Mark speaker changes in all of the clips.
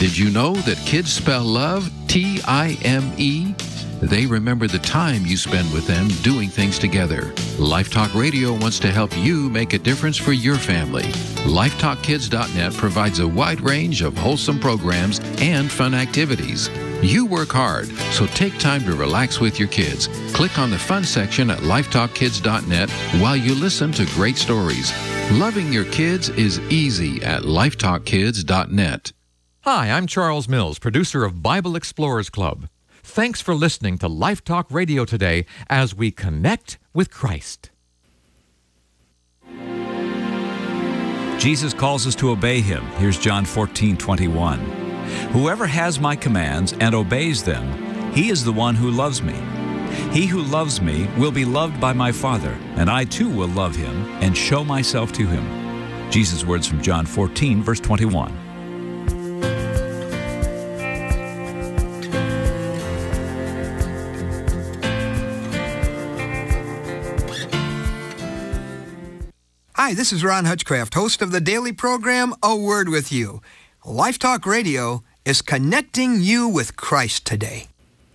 Speaker 1: Did you know that kids spell love T-I-M-E? They remember the time you spend with them doing things together. Life Talk Radio wants to help you make a difference for your family. LifeTalkKids.net provides a wide range of wholesome programs and fun activities. You work hard, so take time to relax with your kids. Click on the fun section at LifeTalkKids.net while you listen to great stories. Loving your kids is easy at LifeTalkKids.net.
Speaker 2: Hi, I'm Charles Mills, producer of Bible Explorers Club. Thanks for listening to Life Talk Radio today as we connect with Christ.
Speaker 3: Jesus calls us to obey him. Here's John 14:21. Whoever has my commands and obeys them, he is the one who loves me. He who loves me will be loved by my Father, and I too will love him and show myself to him. Jesus' words from John 14, verse 21.
Speaker 4: Hi, this is Ron Hutchcraft, host of the daily program, A Word With You. Life Talk Radio is connecting you with Christ today.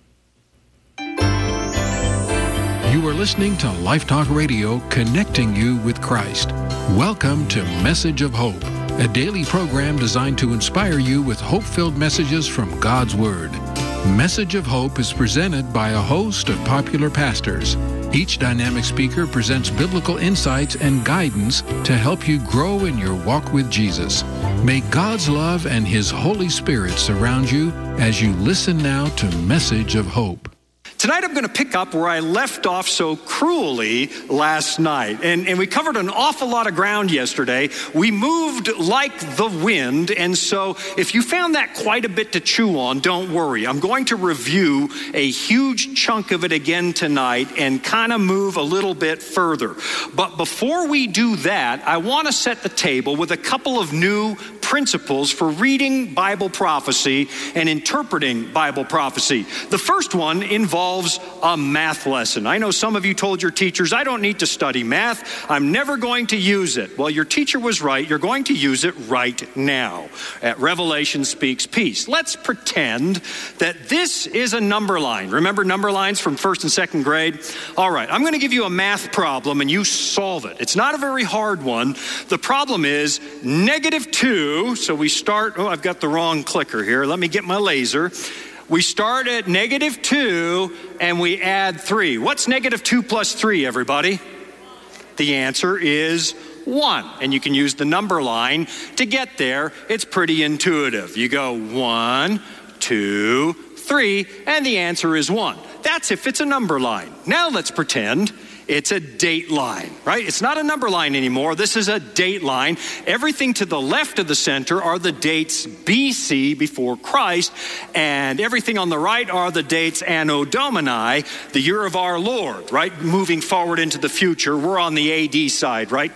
Speaker 1: You are listening to Life Talk Radio, connecting you with Christ. Welcome to Message of Hope, a daily program designed to inspire you with hope-filled messages from God's Word. Message of Hope is presented by a host of popular pastors. Each dynamic speaker presents biblical insights and guidance to help you grow in your walk with Jesus. May God's love and His Holy Spirit surround you as you listen now to Message of Hope.
Speaker 5: Tonight I'm going to pick up where I left off so cruelly last night. And we covered an awful lot of ground yesterday. We moved like the wind, and so if you found that quite a bit to chew on, don't worry. I'm going to review a huge chunk of it again tonight and kind of move a little bit further. But before we do that, I want to set the table with a couple of new principles for reading Bible prophecy and interpreting Bible prophecy. The first one involves a math lesson. I know some of you told your teachers, I don't need to study math. I'm never going to use it. Well, your teacher was right. You're going to use it right now. At Revelation Speaks Peace. Let's pretend that this is a number line. Remember number lines from first and second grade? All right, I'm going to give you a math problem and you solve it. It's not a very hard one. The problem is -2. So we start, I've got the wrong clicker here. Let me get my laser. We start at -2 and we add 3. What's -2 plus 3, everybody? The answer is 1. And you can use the number line to get there. It's pretty intuitive. You go 1, 2, 3, and the answer is 1. That's if it's a number line. Now let's pretend it's a date line, right? It's not a number line anymore. This is a date line. Everything to the left of the center are the dates BC, before Christ, and everything on the right are the dates Anno Domini, the year of our Lord, right? Moving forward into the future. We're on the AD side, right?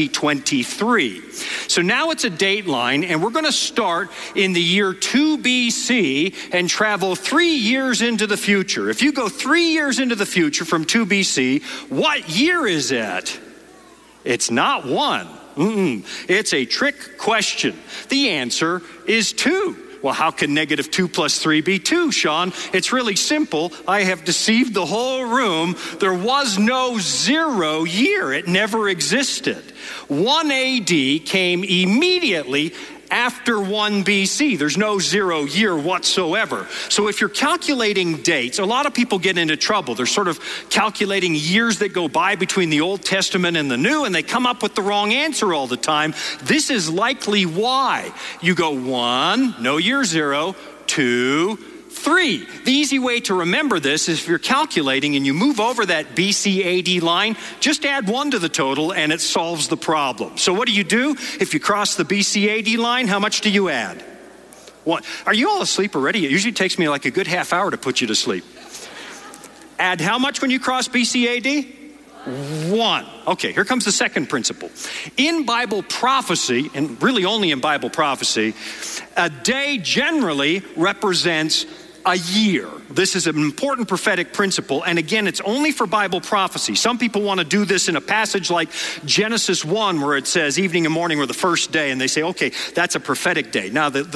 Speaker 5: 2023. So now it's a date line, and we're going to start in the year 2 BC and travel 3 years into the future. If you go 3 years into the future from 2 BC, what year is it? It's not 1. It's a trick question. The answer is 2. Well, how can -2 plus 3 be 2, Sean? It's really simple. I have deceived the whole room. There was no 0 year. It never existed. 1 AD came immediately after 1 BC. There's no 0 year whatsoever. So if you're calculating dates, a lot of people get into trouble. They're sort of calculating years that go by between the Old Testament and the New, and they come up with the wrong answer all the time. This is likely why. You go 1, no year 0, 2, 3. The easy way to remember this is if you're calculating and you move over that BC AD line, just add 1 to the total and it solves the problem. So what do? If you cross the BC AD line, how much do you add? 1. Are you all asleep already? It usually takes me like a good half hour to put you to sleep. Add how much when you cross BC AD? 1. Okay, here comes the second principle. In Bible prophecy, and really only in Bible prophecy, a day generally represents a year. This is an important prophetic principle, and again, it's only for Bible prophecy. Some people want to do this in a passage like Genesis 1, where it says evening and morning were the first day, and they say, okay, that's a prophetic day. Now, the